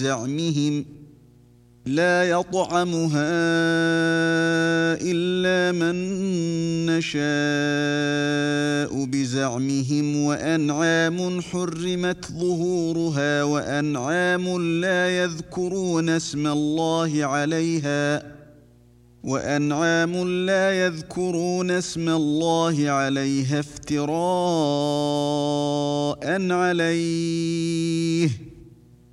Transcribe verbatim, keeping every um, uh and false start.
بزعمهم لا يطعمها إلا من نشاء بزعمهم وأنعام حرمت ظهورها وأنعام لا يذكرون اسم الله عليها وأنعام لا يذكرون اسم الله عليها افتراء عليه